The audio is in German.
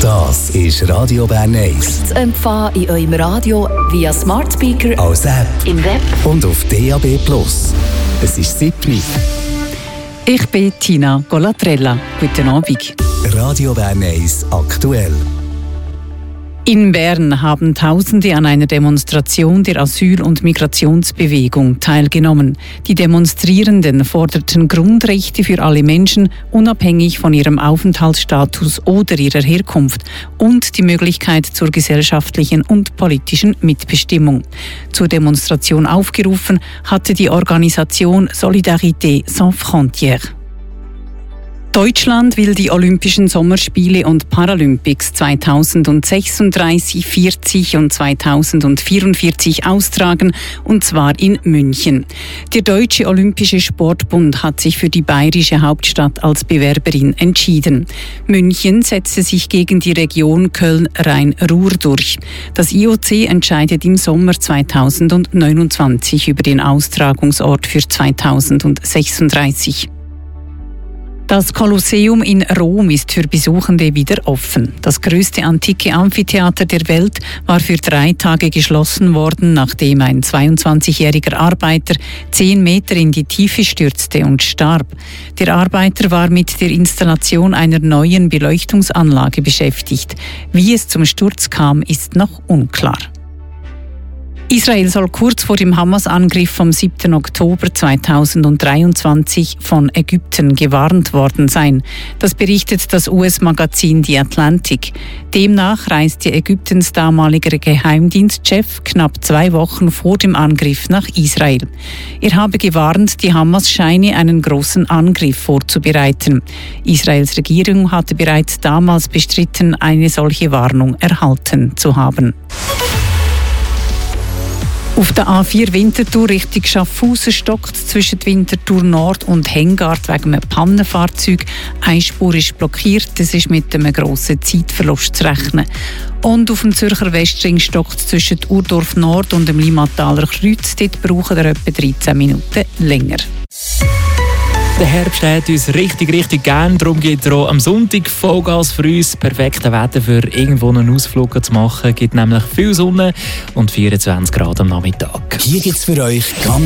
Das ist Radio Bern 1. Zu empfangen in eurem Radio via Smart Speaker, Als App im Web und auf DAB+. Es ist 7 Uhr. Ich bin Tina Golatrella. Guten Abend. Radio Bern 1 aktuell. In Bern haben Tausende an einer Demonstration der Asyl- und Migrationsbewegung teilgenommen. Die Demonstrierenden forderten Grundrechte für alle Menschen, unabhängig von ihrem Aufenthaltsstatus oder ihrer Herkunft, und die Möglichkeit zur gesellschaftlichen und politischen Mitbestimmung. Zur Demonstration aufgerufen hatte die Organisation Solidarité Sans Frontières. Deutschland will die Olympischen Sommerspiele und Paralympics 2036, 40 und 2044 austragen, und zwar in München. Der Deutsche Olympische Sportbund hat sich für die bayerische Hauptstadt als Bewerberin entschieden. München setzte sich gegen die Region Köln-Rhein-Ruhr durch. Das IOC entscheidet im Sommer 2029 über den Austragungsort für 2036. Das Kolosseum in Rom ist für Besuchende wieder offen. Das größte antike Amphitheater der Welt war für 3 Tage geschlossen worden, nachdem ein 22-jähriger Arbeiter 10 Meter in die Tiefe stürzte und starb. Der Arbeiter war mit der Installation einer neuen Beleuchtungsanlage beschäftigt. Wie es zum Sturz kam, ist noch unklar. Israel soll kurz vor dem Hamas-Angriff vom 7. Oktober 2023 von Ägypten gewarnt worden sein. Das berichtet das US-Magazin The Atlantic. Demnach reiste Ägyptens damaliger Geheimdienstchef knapp 2 Wochen vor dem Angriff nach Israel. Er habe gewarnt, die Hamas scheine einen großen Angriff vorzubereiten. Israels Regierung hatte bereits damals bestritten, eine solche Warnung erhalten zu haben. Auf der A4 Winterthur Richtung Schaffhausen stockt zwischen Winterthur Nord und Hengart wegen einem Pannenfahrzeug. Eine Spur ist blockiert, es ist mit einem grossen Zeitverlust zu rechnen. Und auf dem Zürcher Westring stockt zwischen Urdorf Nord und dem Limmataler Kreuz. Dort brauchen wir etwa 13 Minuten länger. Der Herbst hat uns richtig gern. Darum gibt es auch am Sonntag Vollgas für uns. Perfekte Wetter für irgendwo einen Ausflug zu machen. Es gibt nämlich viel Sonne und 24 Grad am Nachmittag. Hier gibt's für euch ganz